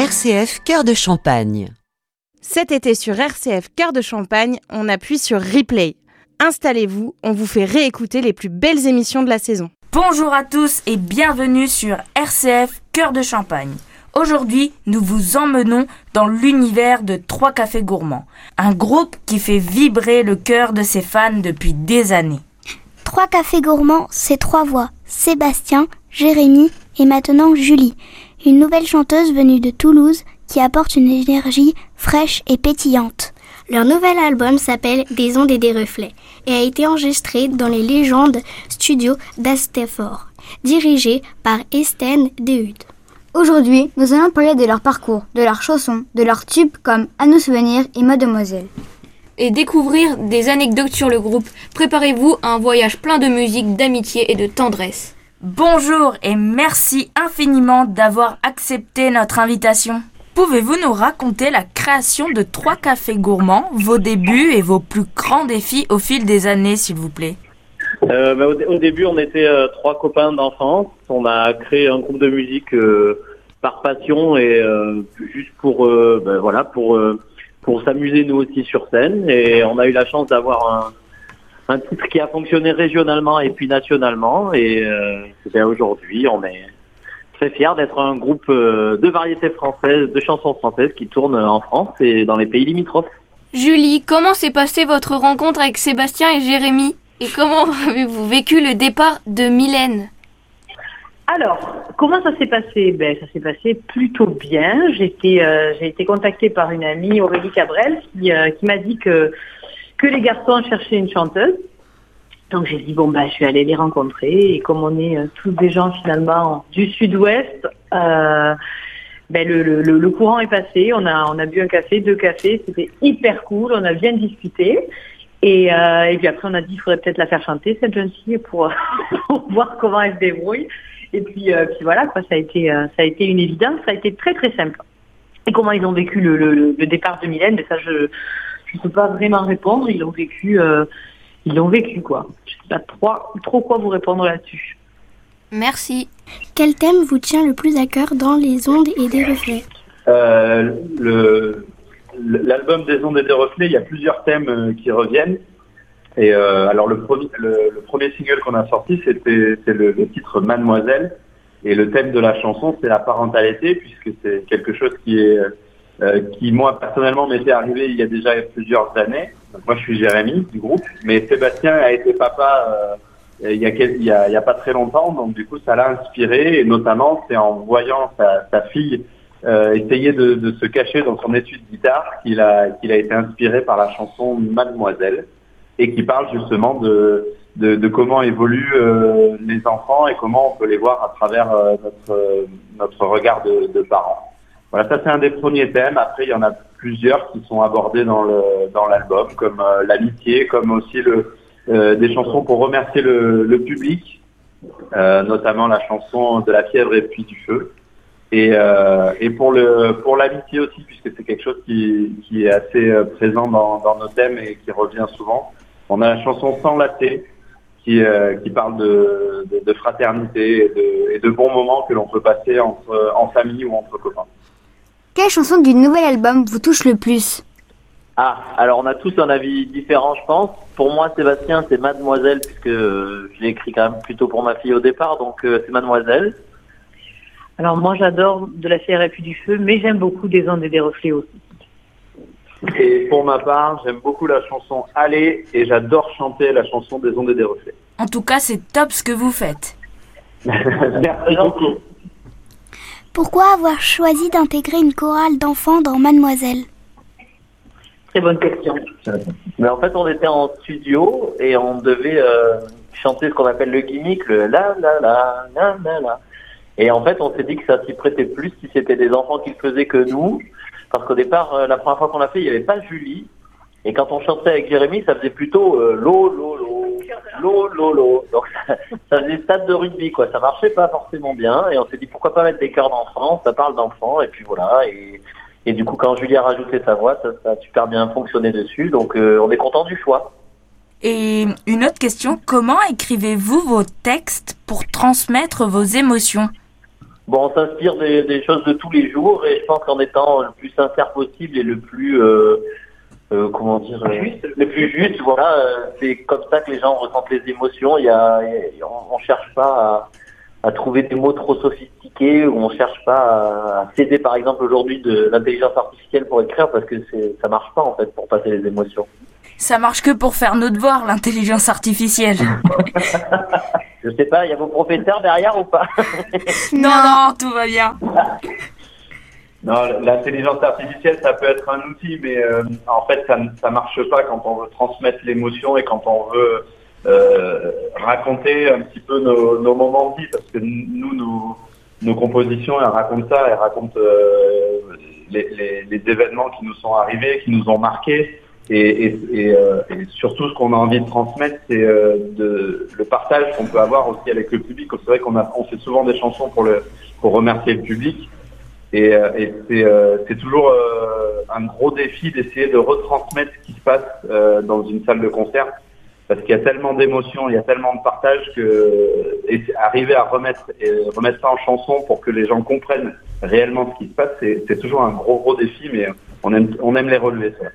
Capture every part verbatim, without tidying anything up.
R C F Cœur de Champagne. Cet été sur R C F Cœur de Champagne, on appuie sur Replay. Installez-vous, on vous fait réécouter les plus belles émissions de la saison. Bonjour à tous et bienvenue sur R C F Cœur de Champagne. Aujourd'hui, nous vous emmenons dans l'univers de Trois Cafés Gourmands, un groupe qui fait vibrer le cœur de ses fans depuis des années. Trois Cafés Gourmands, c'est trois voix, Sébastien, Jérémy et maintenant Julie, une nouvelle chanteuse venue de Toulouse qui apporte une énergie fraîche et pétillante. Leur nouvel album s'appelle Des ondes et des reflets et a été enregistré dans les Légendes Studios d'Astefort, dirigé par Estène Dehude. Aujourd'hui, nous allons parler de leur parcours, de leurs chansons, de leurs tubes comme À nos souvenirs et Mademoiselle. Et découvrir des anecdotes sur le groupe. Préparez-vous à un voyage plein de musique, d'amitié et de tendresse. Bonjour et merci infiniment d'avoir accepté notre invitation. Pouvez-vous nous raconter la création de Trois Cafés Gourmands, vos débuts et vos plus grands défis au fil des années, s'il vous plaît? Euh, bah, au, d- au début, on était euh, trois copains d'enfance. On a créé un groupe de musique euh, par passion et euh, juste pour euh, bah, voilà pour euh, pour s'amuser nous aussi sur scène. Et on a eu la chance d'avoir un, un titre qui a fonctionné régionalement et puis nationalement. Et euh, ben, aujourd'hui, on est très fiers d'être un groupe euh, de variétés françaises, de chansons françaises qui tournent en France et dans les pays limitrophes. Julie, comment s'est passée votre rencontre avec Sébastien et Jérémy? Et comment avez-vous vécu le départ de Mylène? Alors, comment ça s'est passé? Ben, ça s'est passé plutôt bien. J'ai été, euh, j'ai été contactée par une amie, Aurélie Cabrel, qui, euh, qui m'a dit que, que les garçons cherchaient une chanteuse. Donc j'ai dit, bon, ben, je vais aller les rencontrer. Et comme on est euh, tous des gens finalement du sud-ouest, euh, ben, le, le, le courant est passé. On a, on a bu un café, deux cafés. C'était hyper cool. On a bien discuté. Et, euh, et puis après, on a dit qu'il faudrait peut-être la faire chanter, cette jeune fille, pour, pour voir comment elle se débrouille. Et puis, euh, puis voilà, quoi, ça a été, euh, ça a été une évidence, ça a été très très simple. Et comment ils ont vécu le, le, le départ de Mylène, mais ça, je ne peux pas vraiment répondre. Ils l'ont vécu, euh, ils l'ont vécu, quoi. Je ne sais pas trop, trop quoi vous répondre là-dessus. Merci. Quel thème vous tient le plus à cœur dans Les ondes et des reflets? euh, le... L'album Des ondes et des reflets, il y a plusieurs thèmes euh, qui reviennent. Et euh, alors le premier, le, le premier single qu'on a sorti, c'était c'est le, le titre Mademoiselle. Et le thème de la chanson, c'est la parentalité, puisque c'est quelque chose qui est euh, qui moi personnellement m'était arrivé il y a déjà plusieurs années. Donc moi je suis Jérémy du groupe, mais Sébastien a été papa euh, il y a il y a, il y a pas très longtemps, donc du coup ça l'a inspiré. Et notamment c'est en voyant sa, sa fille Euh, essayer de, de se cacher dans son étude de guitare qu'il a, qu'il a été inspiré par la chanson Mademoiselle et qui parle justement de, de, de comment évoluent euh, les enfants et comment on peut les voir à travers euh, notre, euh, notre regard de, de parents. Voilà, ça c'est un des premiers thèmes. Après, il y en a plusieurs qui sont abordés dans, le, dans l'album, comme euh, l'amitié, comme aussi le, euh, des chansons pour remercier le, le public, euh, notamment la chanson de la fièvre et puis du feu. Et, euh, et pour le pour l'amitié aussi, puisque c'est quelque chose qui, qui est assez présent dans, dans nos thèmes et qui revient souvent. On a la chanson Sans latter qui euh, qui parle de, de, de fraternité et de, et de bons moments que l'on peut passer entre en famille ou entre copains. Quelle chanson du nouvel album vous touche le plus? Ah, alors on a tous un avis différent, je pense. Pour moi, Sébastien, c'est Mademoiselle, puisque euh, je l'ai écrit quand même plutôt pour ma fille au départ, donc euh, c'est Mademoiselle. Alors moi, j'adore de la fièvre et puis du feu, mais j'aime beaucoup Des ondes et des reflets aussi. Et pour ma part, j'aime beaucoup la chanson Allez et j'adore chanter la chanson Des ondes et des reflets. En tout cas, c'est top ce que vous faites. Merci beaucoup. Pourquoi avoir choisi d'intégrer une chorale d'enfants dans Mademoiselle? Très bonne question. Mais en fait, on était en studio et on devait euh, chanter ce qu'on appelle le gimmick, le la la la la la la. Et en fait, on s'est dit que ça s'y prêtait plus si c'était des enfants qui le faisaient que nous. Parce qu'au départ, euh, la première fois qu'on l'a fait, il n'y avait pas Julie. Et quand on chantait avec Jérémy, ça faisait plutôt euh, lo, lo, lo, lo, lo, lo. Donc ça, ça faisait stade de rugby, quoi. Ça marchait pas forcément bien. Et on s'est dit, pourquoi pas mettre des chœurs d'enfants? Ça parle d'enfants. Et puis voilà. Et, et du coup, quand Julie a rajouté sa voix, ça, ça a super bien fonctionné dessus. Donc euh, on est content du choix. Et une autre question, comment écrivez-vous vos textes pour transmettre vos émotions? Bon, on s'inspire des, des choses de tous les jours et je pense qu'en étant le plus sincère possible et le plus, euh, euh, comment dire, euh, le plus juste, voilà, euh, c'est comme ça que les gens ressentent les émotions. Il y a, il y a- on, on cherche pas à, à trouver des mots trop sophistiqués ou on cherche pas à, à s'aider, par exemple, aujourd'hui de l'intelligence artificielle pour écrire parce que c'est, ça marche pas en fait pour passer les émotions. Ça marche que pour faire nos devoirs, l'intelligence artificielle. Je sais pas, il y a vos professeurs derrière ou pas? Non, non, tout va bien. Non, l'intelligence artificielle, ça peut être un outil, mais euh, en fait, ça ne ça marche pas quand on veut transmettre l'émotion et quand on veut euh, raconter un petit peu nos, nos moments de vie, parce que nous, nos, nos compositions, elles racontent ça, elles racontent euh, les, les, les événements qui nous sont arrivés, qui nous ont marqués. Et, et, et, euh, et surtout, ce qu'on a envie de transmettre, c'est euh, de, le partage qu'on peut avoir aussi avec le public. C'est vrai qu'on a, on fait souvent des chansons pour, le, pour remercier le public. Et, euh, et c'est, euh, c'est toujours euh, un gros défi d'essayer de retransmettre ce qui se passe euh, dans une salle de concert. Parce qu'il y a tellement d'émotions, il y a tellement de partage que et arriver à remettre, et remettre ça en chanson pour que les gens comprennent réellement ce qui se passe, c'est, c'est toujours un gros, gros défi, mais on aime, on aime les relever, ça.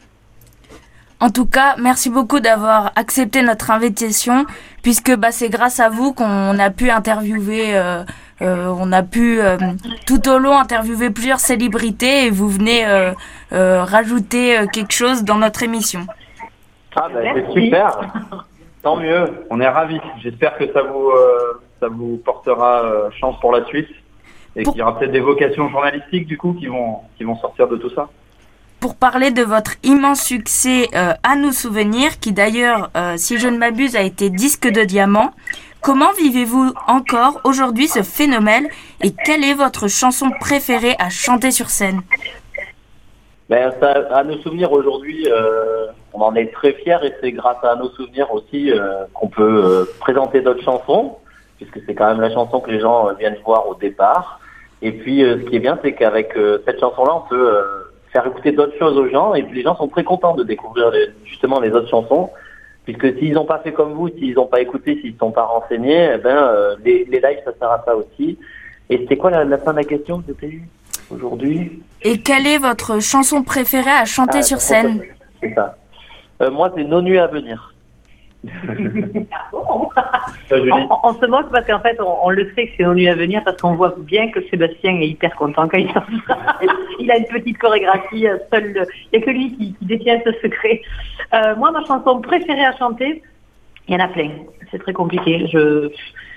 En tout cas, merci beaucoup d'avoir accepté notre invitation, puisque bah, c'est grâce à vous qu'on a pu interviewer, euh, euh, on a pu euh, tout au long interviewer plusieurs célébrités et vous venez euh, euh, rajouter euh, quelque chose dans notre émission. Ah bah c'est super, tant mieux. On est ravis. J'espère que ça vous, euh, ça vous portera euh, chance pour la suite et Pour- qu'il y aura peut-être des vocations journalistiques du coup qui vont, qui vont sortir de tout ça. Pour parler de votre immense succès euh, À nous souvenir, qui d'ailleurs, euh, si je ne m'abuse, a été disque de diamant, comment vivez-vous encore aujourd'hui ce phénomène et quelle est votre chanson préférée à chanter sur scène? Ben, ça, à nos souvenirs aujourd'hui, euh, on en est très fiers et c'est grâce à nos souvenirs aussi euh, qu'on peut euh, présenter d'autres chansons, puisque c'est quand même la chanson que les gens euh, viennent voir au départ. Et puis, euh, ce qui est bien, c'est qu'avec euh, cette chanson-là, on peut euh, faire écouter d'autres choses aux gens et puis les gens sont très contents de découvrir les, justement les autres chansons, puisque s'ils n'ont pas fait comme vous, s'ils n'ont pas écouté, s'ils ne sont pas renseignés, eh ben, euh, les, les lives, ça sert à ça aussi. Et c'était quoi la, la fin de la question que c'était eu aujourd'hui? Et quelle est votre chanson préférée à chanter Ah, sur c'est scène? C'est ça. Euh, moi, c'est Nos nuits à venir. On, Ça, Julie. on- on se moque parce qu'en fait, on, on le sait que c'est nos nuits à venir parce qu'on voit bien que Sébastien est hyper content quand il sort ça. Il a une petite chorégraphie, euh, seul, le- il n'y a que lui qui, qui détient ce secret. Euh, moi, ma chanson préférée à chanter, il y en a plein. C'est très compliqué. Je, euh,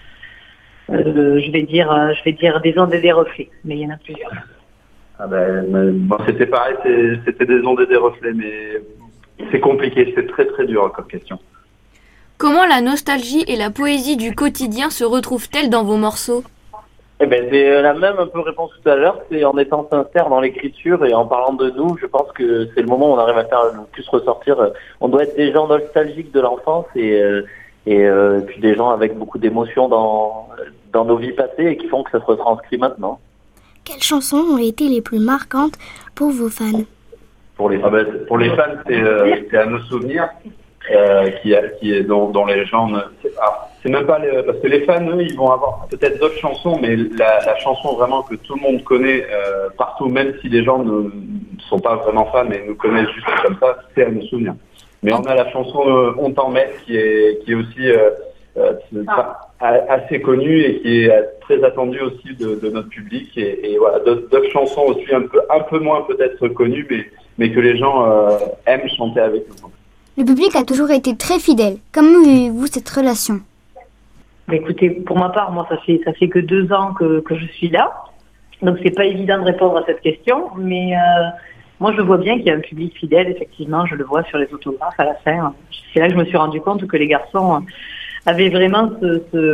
je vais dire, euh, je vais dire des ondes et des reflets, mais il y en a plusieurs. Ah ben, euh, moi, c'était pareil, c'est- c'était des ondes et des reflets, mais c'est compliqué, c'est très très dur comme question. Comment la nostalgie et la poésie du quotidien se retrouvent-elles dans vos morceaux? Eh ben, c'est la même un peu réponse tout à l'heure, c'est en étant sincère dans l'écriture et en parlant de nous, je pense que c'est le moment où on arrive à faire le plus ressortir. On doit être des gens nostalgiques de l'enfance et, euh, et euh, puis des gens avec beaucoup d'émotions dans, dans nos vies passées et qui font que ça se retranscrit maintenant. Quelles chansons ont été les plus marquantes pour vos fans? Pour les, ah ben, pour les fans, c'est, euh, c'est à nos souvenirs, euh, qui, a- qui est dont, dont les gens ne, c'est, ah, c'est même pas les, parce que les fans, eux, ils vont avoir peut-être d'autres chansons, mais la, la chanson vraiment que tout le monde connaît euh, partout, même si les gens ne, ne sont pas vraiment fans et nous connaissent juste comme ça, c'est à nos souvenirs. Mais on a la chanson euh, On t'en met qui est, qui est aussi euh, euh, Ah. a- assez connue et qui est euh, très attendue aussi de, de notre public. Et, et voilà, d'autres, d'autres chansons aussi un peu, un peu moins peut-être connues, mais, mais que les gens euh, aiment chanter avec nous. Le public a toujours été très fidèle. Comment vivez-vous cette relation? Mais écoutez, pour ma part, moi, ça fait ça fait que deux ans que, que je suis là, donc c'est pas évident de répondre à cette question. Mais euh, moi, je vois bien qu'il y a un public fidèle. Effectivement, je le vois sur les autographes à la fin. C'est là que je me suis rendu compte que les garçons avaient vraiment ce, ce,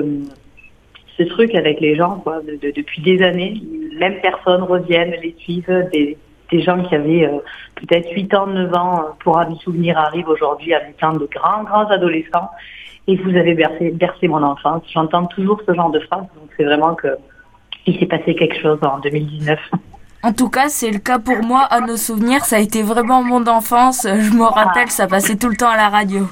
ce truc avec les gens, quoi, de, de, depuis des années. Les mêmes personnes reviennent, les suivent. Des, des gens qui avaient euh, peut-être huit ans, neuf ans, euh, pour un souvenir arrivent aujourd'hui à étant de grands, grands adolescents. Et vous avez bercé, bercé mon enfance. J'entends toujours ce genre de phrases, donc c'est vraiment que il s'est passé quelque chose en deux mille dix-neuf. En tout cas, c'est le cas pour moi. À nos souvenirs, ça a été vraiment mon enfance. Je m'en rappelle, ça passait tout le temps à la radio.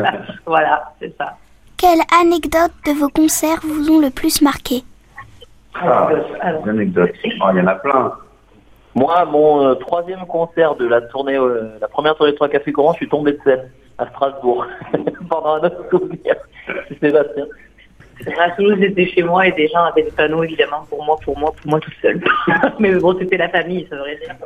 Voilà, c'est ça. Quelles anecdotes de vos concerts vous ont le plus marqué? Ah, Alors. l'anecdote. Oh, il y en a plein. Moi, mon euh, troisième concert de la tournée, euh, la première tournée de trois cafés gourmands, je suis tombé de scène à Strasbourg pendant un autre souvenir. C'est Sébastien. À Toulouse, j'étais chez moi et des gens avaient des panneaux, évidemment, pour moi, pour moi, pour moi tout seul. Mais bon, c'était la famille, ça veut dire.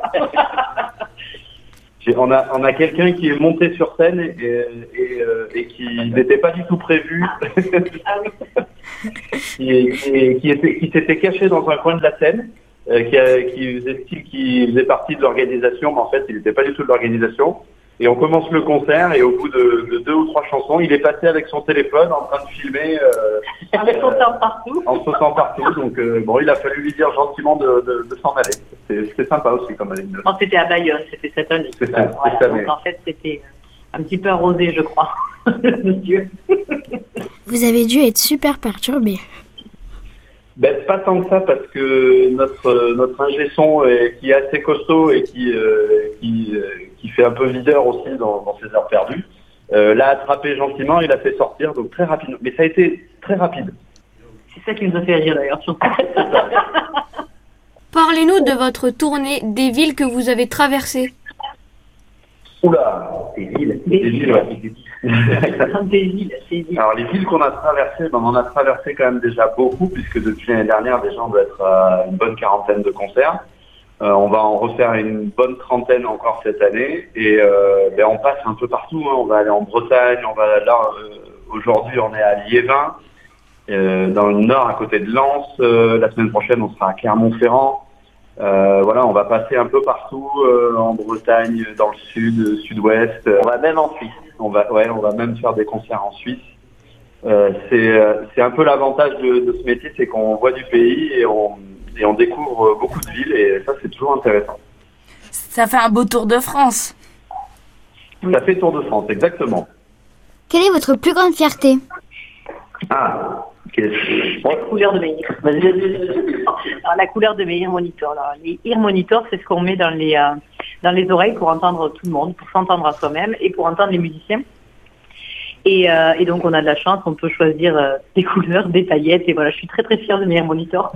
J'ai- On a, on a quelqu'un qui est monté sur scène et, et, euh, et qui n'était pas du tout prévu, Ah oui. qui, qui, qui était- qui s'était caché dans un coin de la scène, euh, qui, a- qui faisait style qui faisait partie de l'organisation, mais en fait, il n'était pas du tout de l'organisation. Et on commence le concert et au bout de, de deux ou trois chansons, il est passé avec son téléphone en train de filmer. Euh, Avec son temps partout. En sautant partout, donc euh, bon, il a fallu lui dire gentiment de, de, de s'en aller. C'est- C'était sympa aussi comme anecdote. Non, c'était à Bayonne, c'était cette année. C'est ça, Voilà, c'est ça, mais- donc en fait, c'était un petit peu arrosé, je crois, monsieur. Vous avez dû être super perturbé. Ben, pas tant que ça, parce que notre notre ingé son, est- qui est assez costaud et qui euh, qui, euh, qui fait un peu videur aussi dans, dans ses heures perdues, euh, l'a attrapé gentiment, il l'a fait sortir, donc très rapidement. Mais ça a été très rapide. C'est ça qui nous a fait rire d'ailleurs, surtout. Parlez-nous de votre tournée, des villes que vous avez traversées. Oula, des villes. Des Des villes, ouais. Des villes, des villes. Alors les villes qu'on a traversées, ben, on en a traversé quand même déjà beaucoup, puisque depuis l'année dernière, déjà on doit être à une bonne quarantaine de concerts. Euh, on va en refaire une bonne trentaine encore cette année, et euh, ben, on passe un peu partout. Hein. On va aller en Bretagne, on va là euh, aujourd'hui on est à Liévin, euh, dans le nord à côté de Lens. Euh, la semaine prochaine on sera à Clermont-Ferrand. Euh, voilà, on va passer un peu partout euh, en Bretagne, dans le sud, sud-ouest. On va même en Suisse. On va, ouais, on va même faire des concerts en Suisse. Euh, c'est, euh, c'est un peu l'avantage de, de ce métier, c'est qu'on voit du pays et on, et on découvre beaucoup de villes, et ça c'est toujours intéressant. Ça fait un beau tour de France. Ça fait Tour de France, exactement. Quelle est votre plus grande fierté? Ah, qu'est-ce- La couleur de mes ear. Vas-y, vas-y, vas-y. Alors, la couleur de mes ear monitors. Alors, les ear monitors, c'est ce qu'on met dans les, euh, dans les oreilles pour entendre tout le monde, pour s'entendre à soi-même et pour entendre les musiciens. Et, euh, et donc, on a de la chance, on peut choisir euh, des couleurs, des paillettes. Et voilà, je suis très très fière de mes ear monitors.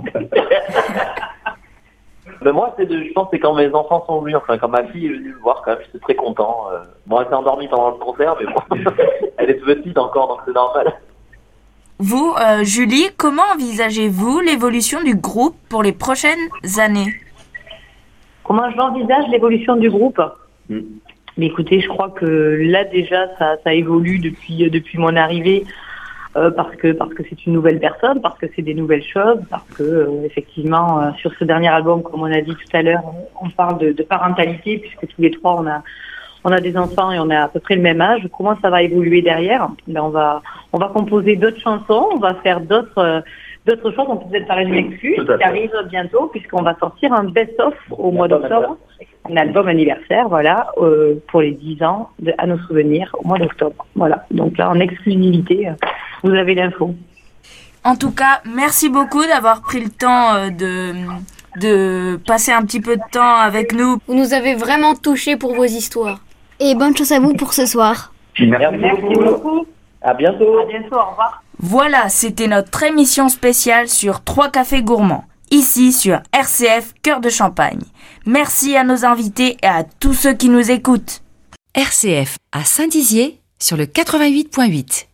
Mais moi, c'est de, je pense que c'est quand mes enfants sont venus, enfin quand ma fille est venue me voir, quand même, j'étais très content. Euh, bon, elle s'est endormie pendant le concert, mais bon, elle est petite encore, donc c'est normal. Vous, euh, Julie, comment envisagez-vous l'évolution du groupe pour les prochaines années? Comment j'envisage l'évolution du groupe? Mm. Mais écoutez, je crois que là déjà, ça, ça évolue depuis, depuis mon arrivée. Euh, parce que parce que c'est une nouvelle personne, parce que c'est des nouvelles choses, parce que euh, effectivement euh, sur ce dernier album, comme on a dit tout à l'heure, on parle de, de parentalité, puisque tous les trois on a on a des enfants et on a à peu près le même âge. Comment ça va évoluer derrière? Ben on va on va composer d'autres chansons, on va faire d'autres euh, d'autres choses. On peut peut-être parler de M'excuse qui arrive bientôt, puisqu'on va sortir un best-of au mois d'octobre, un album anniversaire, voilà, euh, pour les dix ans de À nos souvenirs au mois d'octobre. Voilà. Donc là, en exclusivité, euh, vous avez l'info. En tout cas, merci beaucoup d'avoir pris le temps euh, de, de passer un petit peu de temps avec nous. Vous nous avez vraiment touchés pour vos histoires. Et bonne chance à vous pour ce soir. Merci. Merci beaucoup. À bientôt. À bientôt. Au revoir. Voilà, c'était notre émission spéciale sur Trois Cafés Gourmands, ici sur R C F Cœur de Champagne. Merci à nos invités et à tous ceux qui nous écoutent. R C F à Saint-Dizier sur le quatre-vingt-huit point huit.